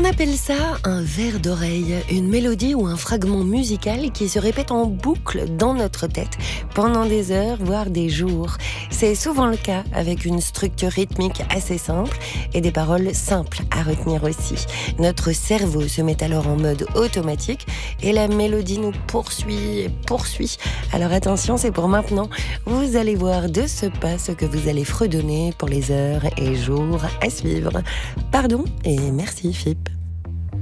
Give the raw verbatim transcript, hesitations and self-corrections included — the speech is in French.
On appelle ça un vers d'oreille, une mélodie ou un fragment musical qui se répète en boucle dans notre tête pendant des heures, voire des jours. C'est souvent le cas avec une structure rythmique assez simple et des paroles simples à retenir aussi. Notre cerveau se met alors en mode automatique et la mélodie nous poursuit et poursuit. Alors attention, c'est pour maintenant. Vous allez voir de ce pas ce que vous allez fredonner pour les heures et jours à suivre. Pardon et merci F I P.